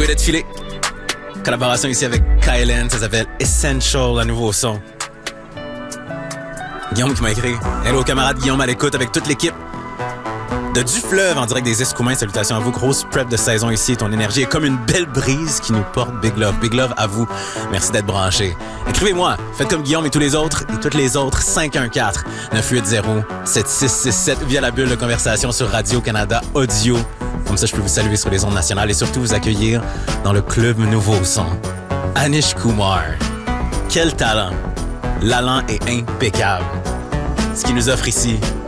Jouer d'être filé. Collaboration ici avec Kylan, ça s'appelle Essential, un nouveau son. Guillaume qui m'a écrit. Hello camarade Guillaume à l'écoute avec toute l'équipe de Du Fleuve en direct des Escoumins. Salutations à vous. Grosse prep de saison ici. Ton énergie est comme une belle brise qui nous porte. Big love. Big love à vous. Merci d'être branchés. Écrivez-moi. Faites comme Guillaume et tous les autres. Et toutes les autres. 514-980-7667 via la bulle de conversation sur Radio-Canada Audio. Comme ça, je peux vous saluer sur les ondes nationales et surtout vous accueillir dans le club Nouveau Son. Anish Kumar. Quel talent. L'allant est impeccable. Ce qu'il nous offre ici,